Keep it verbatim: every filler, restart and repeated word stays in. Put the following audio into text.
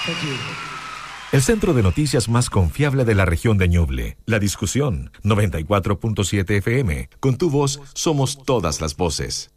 El centro de noticias más confiable de la región de Ñuble. La Discusión, noventa y cuatro punto siete F M. Con tu voz, somos todas las voces.